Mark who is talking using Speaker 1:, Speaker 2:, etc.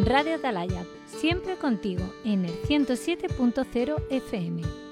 Speaker 1: Radio Atalaya, siempre contigo en el 107.0 FM.